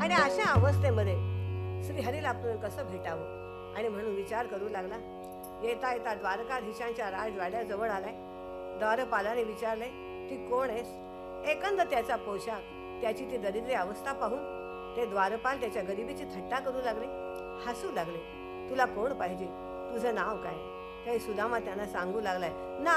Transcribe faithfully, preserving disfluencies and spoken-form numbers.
आणि अशा अवस्थेमध्ये श्रीहरीला आपण कसं भेटावं आणि म्हणून विचार करू लागला. येता येता द्वारकाधीशांच्या राजवाड्याजवळ आलाय. द्वारपालाने विचारले, ती कोण आहेस? एकंद त्याचा पोशाख, त्याची ती दरिद्री अवस्था पाहून ते द्वारपाल त्याच्या गरिबीची थट्टा करू लागले, हसू लागले. तुला कोण पाहिजे? तुझं नाव काय? काही सुदामा त्यांना सांगू लागलाय. ना